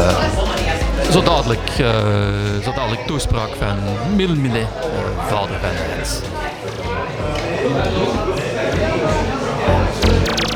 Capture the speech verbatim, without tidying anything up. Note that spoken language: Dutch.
zo dadelijk, uh, zo dadelijk toespraak van Milmile, uh, vader van het.